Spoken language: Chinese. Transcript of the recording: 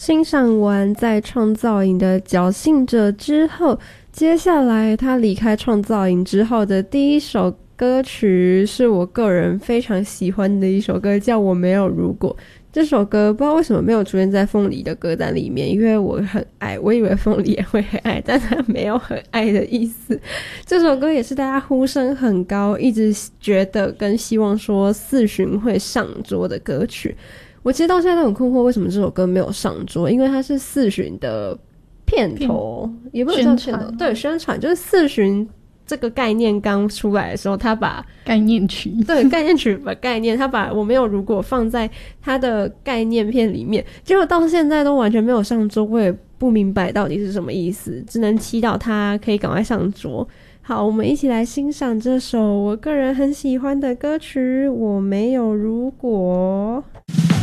欣赏完在创造营的侥幸者之后，接下来他离开创造营之后的第一首歌曲是我个人非常喜欢的一首歌，叫我没有如果。这首歌不知道为什么没有出现在凤梨的歌单里面，因为我很爱，我以为凤梨也会很爱，但他没有很爱的意思。这首歌也是大家呼声很高，一直觉得跟希望说4巡会上桌的歌曲。我其实到现在都很困惑，为什么这首歌没有上桌？因为它是4巡的片头，也不能叫片头，对，宣传，就是4巡这个概念刚出来的时候，他把概念曲， 对，概念曲把概念，他把我没有如果放在他的概念片里面，结果到现在都完全没有上桌，我也不明白到底是什么意思，只能祈祷他可以赶快上桌。好，我们一起来欣赏这首我个人很喜欢的歌曲《我没有如果》。